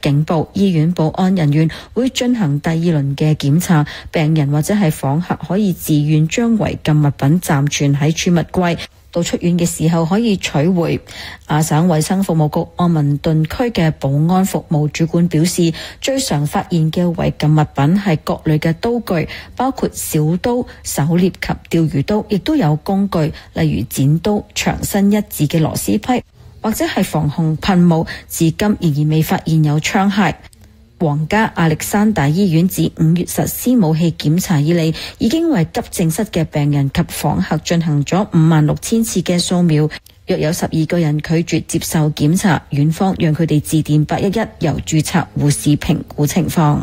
警報，醫院保安人員會進行第二輪嘅檢查，病人或者係訪客可以自願將違禁物品暫存喺儲物櫃，到出院嘅時候可以取回。亞省衛生服務局安文頓區嘅保安服務主管表示，最常發現嘅違禁物品係各類嘅刀具，包括小刀、狩獵及釣魚刀，亦都有工具，例如剪刀、長身一致嘅螺絲批，或者係防洪噴霧。至今仍然未發現有槍械。皇家亞歷山大醫院自5月實施武器檢查以嚟，已經為急症室嘅病人及訪客進行咗56000次嘅掃描，約有12個人拒絕接受檢查，院方讓佢哋致電811，由註冊護士評估情況。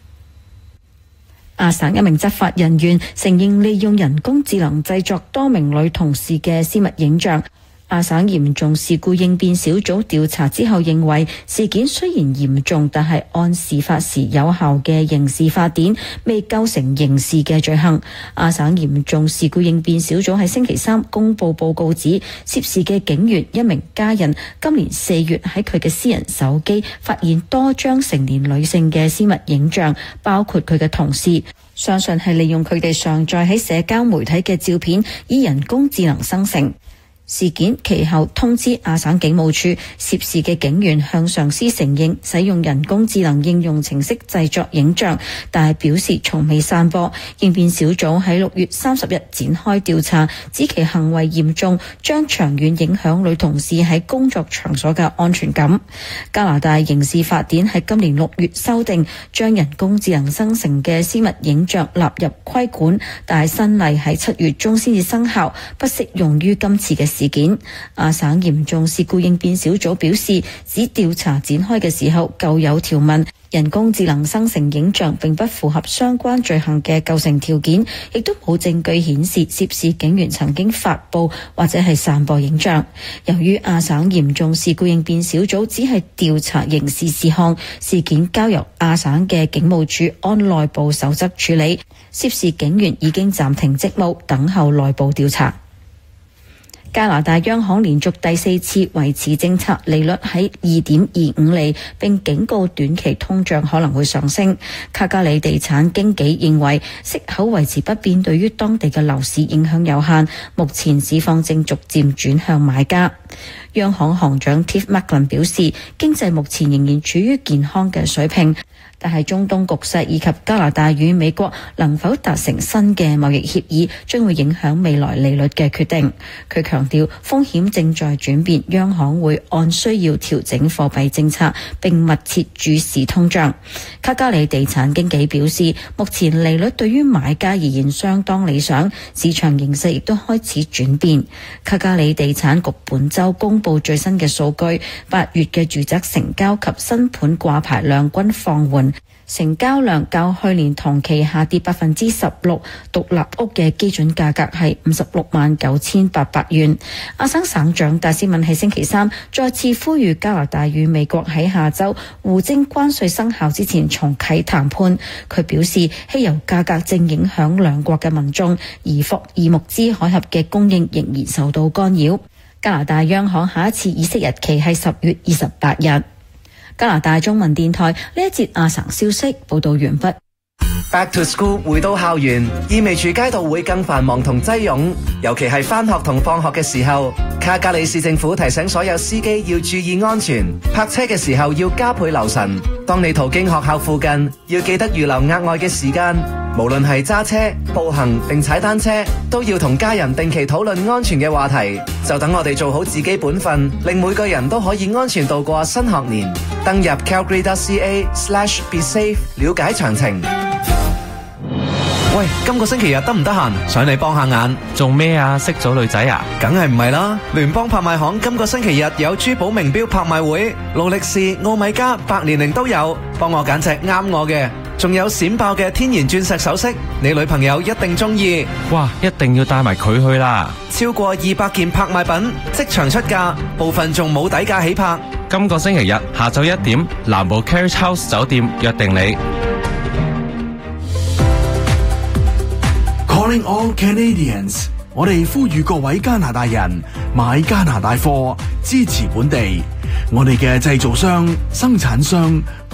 亞省一名執法人員承認利用人工智能製作多名女同事嘅私密影像。亞省嚴重事故應變小組調查之後認為，事件雖然嚴重，但係按事發時有效嘅刑事法典，未構成刑事嘅罪行。亞省嚴重事故應變小組喺星期三公佈報告指，涉事嘅警員一名家人今年4月喺佢嘅私人手機發現多張成年女性嘅私密影像，包括佢嘅同事，相信係利用佢哋上載喺社交媒體嘅照片，以人工智能生成。事件其後通知亞省警務處，涉事嘅警員向上司承認使用人工智能應用程式製作影像，但係表示從未散播。應變小組喺6月30日展開調查，指其行為嚴重，將長遠影響女同事喺工作場所嘅安全感。加拿大刑事法典喺今年6月修訂，將人工智能生成嘅私密影像納入規管，但係新例喺7月中先至生效，不適用於今次嘅事件。亞省嚴重事故應變小組表示，指調查展開嘅時候舊有條文，人工智能生成影像並不符合相關罪行嘅構成條件，亦都冇證據顯示涉事警員曾經發布或者係散播影像。由於亞省嚴重事故應變小組只係調查刑事事項，事件交由亞省嘅警務處按內部守則處理，涉事警員已經暫停職務，等候內部調查。加拿大央行連續第4次維持政策利率喺 2.25 厘，並警告短期通脹可能會上升。卡加里地產經紀認為息口維持不變對於當地嘅樓市影響有限，目前市況正逐漸轉向買家。央行行長 Tiff Macklem 表示，經濟目前仍然處於健康嘅水平，但係中東局勢以及加拿大與美國能否達成新嘅貿易協議，將會影響未來利率嘅決定。佢強調風險正在轉變，央行會按需要調整貨幣政策，並密切注視通脹。卡加里地產經紀表示，目前利率對於買家而言相當理想，市場形勢亦都開始轉變。卡加里地產局本週公布最新嘅數據，8月嘅住宅成交及新盤掛牌量均放緩，成交量較去年同期下跌 16%， 獨立屋嘅基準價格係569800元。亞省省長達斯文喺星期三再次呼籲加拿大與美國喺下週互徵關稅生效之前重啟談判。佢表示，汽油價格正影響兩國嘅民眾，而霍爾木茲海峽嘅供應仍然受到干擾。加拿大央行下一次議息日期係10月28日。加拿大中文電台呢一節亞省消息報道完畢。 Back to school 回到校園，意味住街道會更繁忙同擠擁，尤其係返學同放學嘅時候。卡加里市政府提醒所有司機要注意安全，泊車嘅時候要加倍留神。當你途經學校附近，要記得預留額外嘅時間。無論係揸車、步行定踩單車，都要同家人定期討論安全嘅話題。就等我哋做好自己本分，令每個人都可以安全度過新學年。登入 calgary.ca/besafe 了解詳情。喂，今個星期日得唔得閒？想你幫下眼。 做咩啊？識咗女仔啊？ 梗係唔係啦！聯邦拍賣行今個星期日有珠寶名錶拍賣會，勞力士、奧米加、百年靈都有，幫我揀隻啱我嘅。仲有閃爆嘅天然鑽石首飾，你女朋友一定中意。 哇，一定要帶埋佢去啦！ 超過200件拍賣品，即場出價，部分仲冇底價起拍。 今個星期日下晝1點，南部 Carriage House 酒店約定你。 Calling all Canadians， 我哋呼籲各位加拿大人買加拿大貨，支持本地。我哋嘅製造商、生產商